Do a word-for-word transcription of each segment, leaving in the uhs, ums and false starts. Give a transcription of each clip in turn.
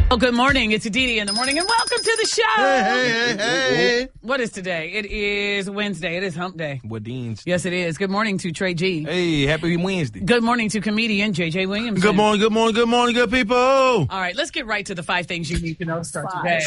Oh, good morning. It's Didi in the morning, and welcome to the show. Hey, hey, hey, hey. What is today? It is Wednesday. It is hump day. What Dean's? Yes, it is. Good morning to Trey G. Hey, happy Wednesday. Good morning to comedian J J Williams. Good morning, good morning, good morning, good people. All right, let's get right to the five things you need to know to start today.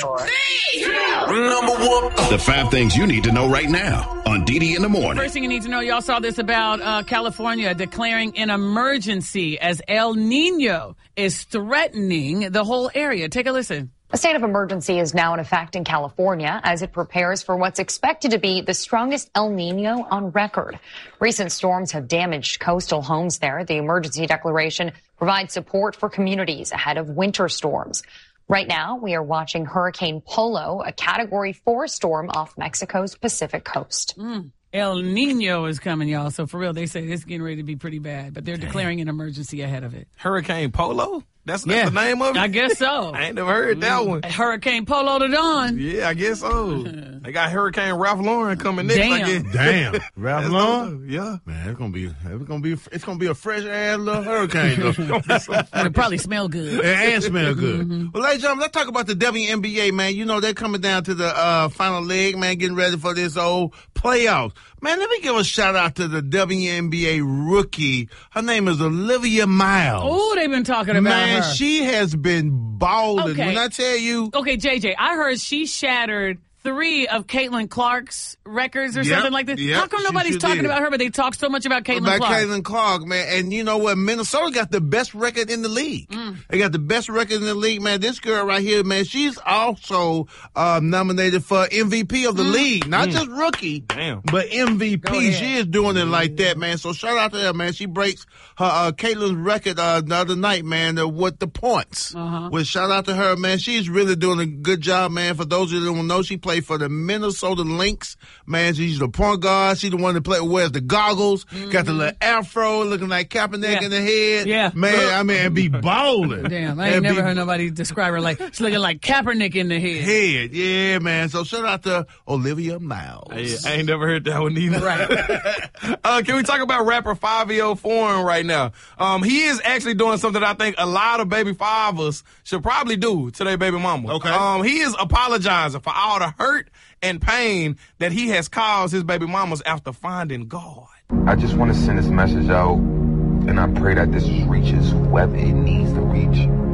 Number one. The five things you need to know right now on Didi in the morning. First thing you need to know, y'all saw this about uh, California declaring an emergency as El Nino is threatening the whole area. Take a listen. A state of emergency is now in effect in California as it prepares for what's expected to be the strongest El Nino on record. Recent storms have damaged coastal homes there. The emergency declaration provides support for communities ahead of winter storms. Right now, we are watching Hurricane Polo, a Category four storm off Mexico's Pacific coast. Mm. El Nino is coming, y'all. So for real, they say it's getting ready to be pretty bad, but they're Damn. declaring an emergency ahead of it. Hurricane Polo? That's, that's yeah, the name of it? I guess so. I ain't never heard that one. Hurricane Polo to Dawn. Yeah, I guess so. They got Hurricane Ralph Lauren coming next. Damn. I guess. Damn. Ralph Lauren? Yeah. Man, it's gonna be it's gonna be it's gonna be a fresh ass little hurricane though. It'll probably smell good. And smell good. Mm-hmm. Well, ladies and gentlemen, let's talk about the W N B A, man. You know they're coming down to the uh, final leg, man, getting ready for this old playoffs. Man, let me give a shout out to the W N B A rookie. Her name is Olivia Miles. Oh, they've been talking about man, her. Man, she has been balling. Okay. When I tell you. Okay, J J, I heard she shattered three of Caitlin Clark's records or yep, something like this. Yep, How come nobody's sure talking did. about her, but they talk so much about Caitlin about Clark? Caitlin Clark, man. And you know what? Minnesota got the best record in the league. Mm. They got the best record in the league, man. This girl right here, man, she's also uh, nominated for M V P of the mm. league. Not mm. just rookie, Damn. but M V P. She is doing it like that, man. So shout out to her, man. She breaks her uh, Caitlin's record uh, the other night, man, uh, with the points. Uh-huh. Well, shout out to her, man. She's really doing a good job, man. For those of you that don't know, she played for the Minnesota Lynx, man. She's the point guard. She's the one that play, wears the goggles, mm-hmm. got the little afro, looking like Kaepernick yeah. in the head. Yeah. Man, I mean, and be bowling. Damn, I ain't and never be, heard nobody describe her like, she's looking like Kaepernick in the head. Head, yeah, man. So shout out to Olivia Miles. I, I ain't never heard that one either. Right. uh, can we talk about rapper Fivio Foreign right now? Um, he is actually doing something that I think a lot of baby fivers should probably do to their baby mama. Okay. Um, he is apologizing for all the hurt and pain that he has caused his baby mamas after finding God. I just want to send this message out, and I pray that this reaches whoever it needs to reach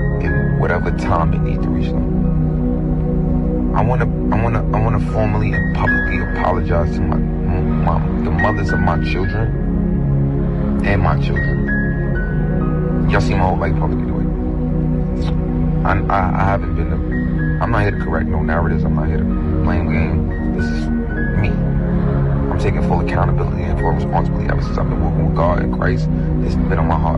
in whatever time it needs to reach them. I want to, I want to, I want to formally and publicly apologize to my, my, the mothers of my children and my children. Y'all see my whole life publicly do it. I, I, I haven't been. To, I'm not here to correct no narratives. I'm not here to blame game. This is me. I'm taking full accountability and full responsibility ever since I've been working with God and Christ. It's been on my heart.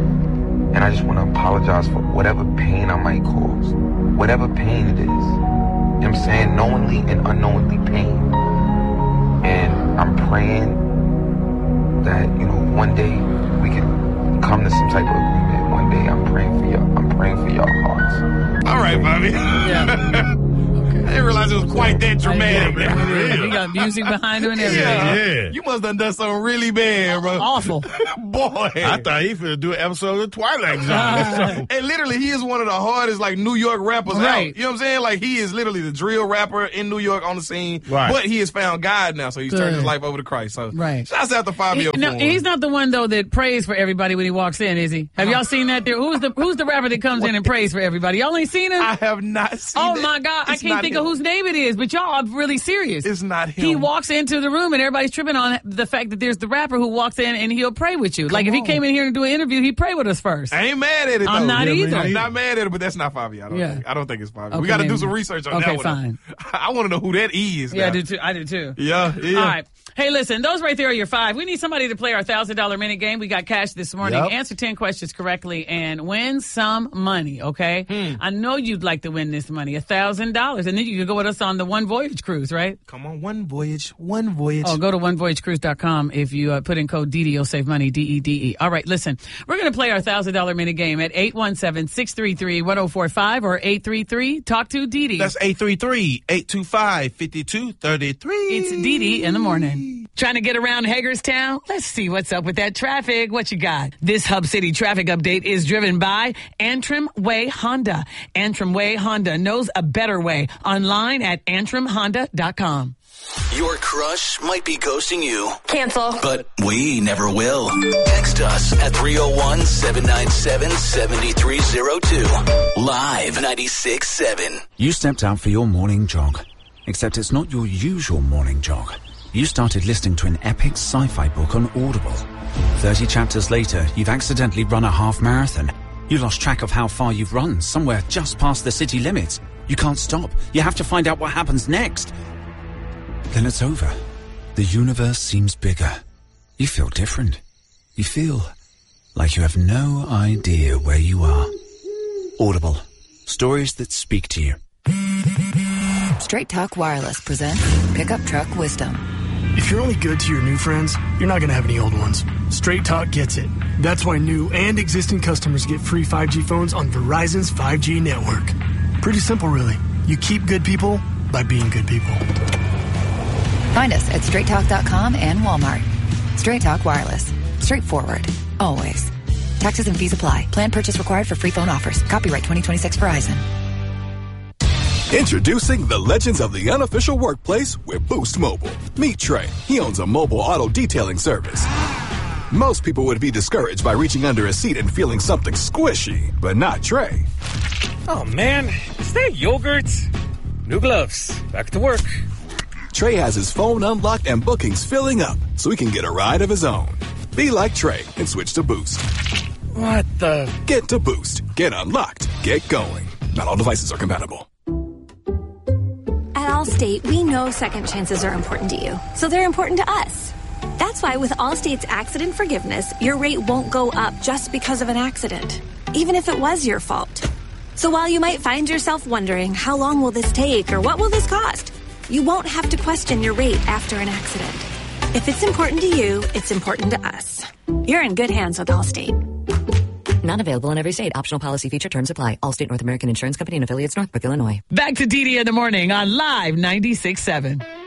And I just want to apologize for whatever pain I might cause. Whatever pain it is. You know what I'm saying? Knowingly and unknowingly pain. And I'm praying that, you know, one day we can come to some type of agreement. One day I'm praying for y'all. I'm praying for y'all hearts. All right, Bobby. Yeah. I didn't realize it was quite that dramatic. Yeah, you got music behind it and everything. Yeah. Yeah. You must have done something really bad, bro. Awful. Boy. I thought he finna do an episode of Twilight Zone or something. And literally, he is one of the hardest, like, New York rappers Right. out. You know what I'm saying? Like, he is literally the drill rapper in New York on the scene. Right. But he has found God now, so he's Good. turned his life over to Christ. So, Right. shouts out to Fivio He, no, Foreign. he's not the one though that prays for everybody when he walks in, is he? Have y'all seen that? There, who's the who's the rapper that comes in and prays for everybody? Y'all ain't seen him? I have not seen Oh that. my God, I It's can't not think him. of whose name it is, but y'all are really serious. It's not him. He walks into the room and everybody's tripping on the fact that there's the rapper who walks in and he'll pray with you. Like if he on. came in here to do an interview, he'd pray with us first. I ain't mad at it, though. I'm not Yeah, either. man. I'm not mad at it, but that's not Fivio. I don't Yeah. think. I don't think it's Fivio. Okay, we got to do maybe. some research on Okay, that one. fine. I want to know who that is. Yeah, I now. do too. I do too. Yeah, yeah. All right. Hey, listen, those right there are your five. We need somebody to play our one thousand dollars minute game. We got cash this morning. Yep. Answer ten questions correctly and win some money, okay? Hmm. I know you'd like to win this money, one thousand dollars. And then you can go with us on the One Voyage Cruise, right? Come on, one voyage, one voyage. Oh, go to one voyage cruise dot com. If you uh, put in code D D, you'll save money, D E D E. All right, listen, we're going to play our one thousand dollars minute game at eight one seven, six three three, one oh four five or eight three three, talk to D D. That's eight three three, eight two five, five two three three. It's D D in the morning. Trying to get around Hagerstown? Let's see what's up with that traffic. What you got? This Hub City traffic update is driven by Antrim Way Honda. Antrim Way Honda knows a better way. Online at antrim honda dot com. Your crush might be ghosting you. Cancel. But we never will. Text us at three oh one, seven nine seven, seven three oh two. Live ninety-six seven. You stepped out for your morning jog. Except it's not your usual morning jog. You started listening to an epic sci-fi book on Audible. Thirty chapters later, you've accidentally run a half marathon. You lost track of how far you've run, somewhere just past the city limits. You can't stop. You have to find out what happens next. Then it's over. The universe seems bigger. You feel different. You feel like you have no idea where you are. Audible. Stories that speak to you. Straight Talk Wireless presents Pickup Truck Wisdom. If you're only good to your new friends, you're not going to have any old ones. Straight Talk gets it. That's why new and existing customers get free five G phones on Verizon's five G network. Pretty simple, really. You keep good people by being good people. Find us at straight talk dot com and Walmart. Straight Talk Wireless. Straightforward. Always. Taxes and fees apply. Plan purchase required for free phone offers. Copyright twenty twenty-six Verizon. Introducing the legends of the unofficial workplace with Boost Mobile. Meet Trey. He owns a mobile auto detailing service. Most people would be discouraged by reaching under a seat and feeling something squishy, but not Trey. Oh man, is that yogurt? New gloves. Back to work. Trey has his phone unlocked and bookings filling up so he can get a ride of his own. Be like Trey and switch to Boost. What the? Get to Boost. Get unlocked. Get going. Not all devices are compatible. At Allstate, we know second chances are important to you, so they're important to us. That's why with Allstate's accident forgiveness, your rate won't go up just because of an accident, even if it was your fault. So while you might find yourself wondering, how long will this take or what will this cost? You won't have to question your rate after an accident. If it's important to you, it's important to us. You're in good hands with Allstate. Not available in every state. Optional policy feature terms apply. Allstate North American Insurance Company and affiliates, Northbrook, Illinois. Back to D D in the morning on Live ninety-six seven.